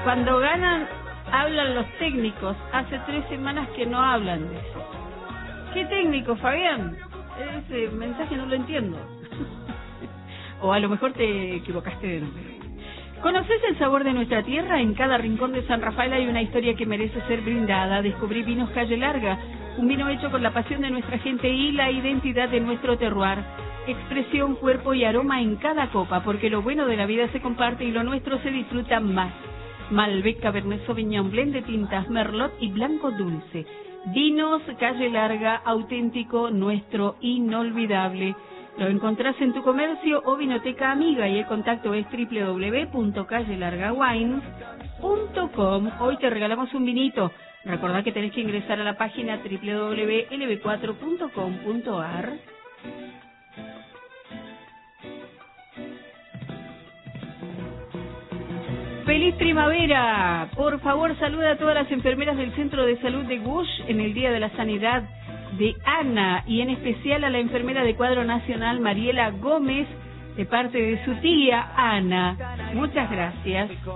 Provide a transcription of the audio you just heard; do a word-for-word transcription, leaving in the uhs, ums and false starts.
Cuando ganan, hablan los técnicos. Hace tres semanas que no hablan de eso. ¿Qué técnico, Fabián? Ese mensaje no lo entiendo. O a lo mejor te equivocaste de número. ¿Conoces el sabor de nuestra tierra? En cada rincón de San Rafael hay una historia que merece ser brindada. Descubrí Vinos Calle Larga, un vino hecho con la pasión de nuestra gente y la identidad de nuestro terroir. Expresión, cuerpo y aroma en cada copa, porque lo bueno de la vida se comparte y lo nuestro se disfruta más. Malbec, Cabernet Sauvignon, blend de tintas, Merlot y blanco dulce. Vinos Calle Larga, auténtico, nuestro, inolvidable. Lo encontrás en tu comercio o vinoteca amiga y el contacto es doble u doble u doble u punto calle larga wines punto com. Hoy te regalamos un vinito. Recordá que tenés que ingresar a la página doble u doble u doble u punto l b cuatro punto com punto a r. ¡Feliz primavera! Por favor, saluda a todas las enfermeras del Centro de Salud de Gush en el Día de la Sanidad de Ana, y en especial a la enfermera de cuadro nacional Mariela Gómez, de parte de su tía Ana. Muchas gracias.